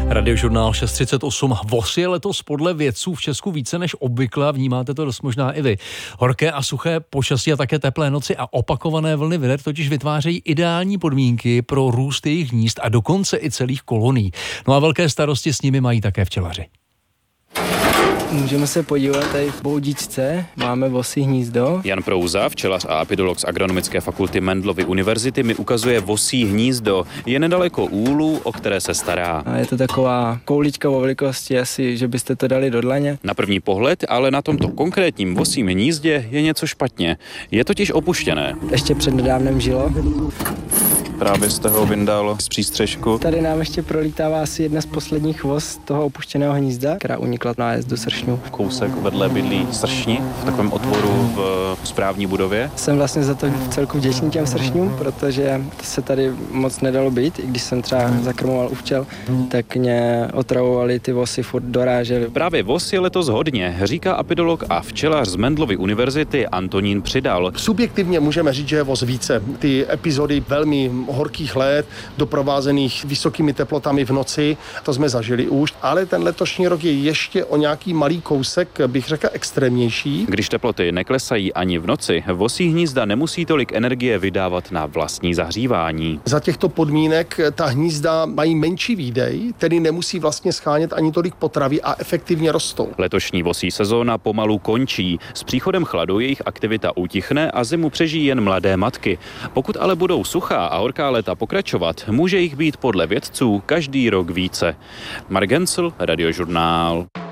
Radiožurnál 638. VOS je letos podle vědců v Česku více než obvykle, vnímáte to dost možná i vy. Horké a suché počasí a také teplé noci a opakované vlny vyder totiž vytvářejí ideální podmínky pro růst jejich hnízd a dokonce i celých kolonií. No a velké starosti s nimi mají také včelaři. Můžeme se podívat tady v boudičce, máme vosí hnízdo. Jan Prouza, včelař a apidolog z Agronomické fakulty Mendelovy univerzity, mi ukazuje vosí hnízdo. Je nedaleko úlu, o které se stará. A je to taková koulička o velikosti, asi, že byste to dali do dlaně. Na první pohled, ale na tomto konkrétním vosím hnízdě je něco špatně. Je totiž opuštěné. Ještě přednedávnem žilo. Právě jste ho vyndal z přístřešku. Tady nám ještě prolítává asi jedna z posledních voz toho opuštěného hnízda, která unikla na nájezdu sršňů. Kousek vedle bydlí sršni v takovém otvoru v správní budově. Jsem vlastně za to celku vděčný těm sršňům, protože se tady moc nedalo být. I když jsem třeba zakrmoval u včel, tak mě otravovali ty vosy, furt dorážely. Právě vos je letos hodně, říká apidolog a včelař z Mendelovy univerzity Antonín Přidal. Subjektivně můžeme říct, že je voz více. Ty epizody velmi horkých let, doprovázených vysokými teplotami v noci, to jsme zažili už, ale ten letošní rok je ještě o nějaký malý kousek, bych řekl, extrémnější. Když teploty neklesají ani v noci, vosí hnízda nemusí tolik energie vydávat na vlastní zahřívání. Za těchto podmínek ta hnízda mají menší výdej, tedy nemusí vlastně schánět ani tolik potravy a efektivně rostou. Letošní vosí sezóna pomalu končí. S příchodem chladu jejich aktivita utichne a zimu přežijí jen mladé matky. Pokud ale budou suchá a horká léta pokračovat, může jich být podle vědců každý rok více. Mark Gencel, Radiožurnál.